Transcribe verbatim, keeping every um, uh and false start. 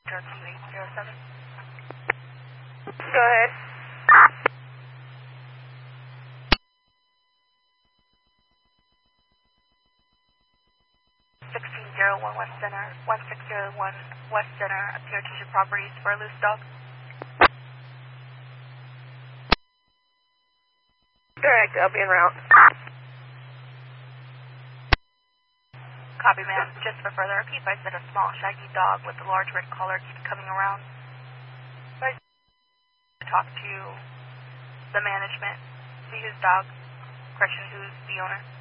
eight zero seven. Go ahead. sixteen oh one West Center, one six zero one West Center, appear to your properties for a loose dog. Correct, I'll be en route. Copy, ma'am. Just for further upkeep, I said a small shaggy dog with a large red collar keeps coming around. I talk to the management, see whose dog, correction, who's the owner.